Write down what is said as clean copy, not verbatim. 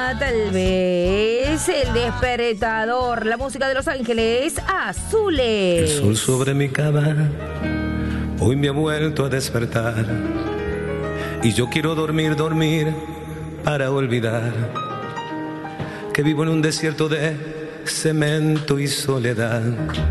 tal vez el despertador, la música de Los Ángeles Azules. El sol sobre mi cama hoy me ha vuelto a despertar y yo quiero dormir para olvidar que vivo en un desierto de cemento y soledad.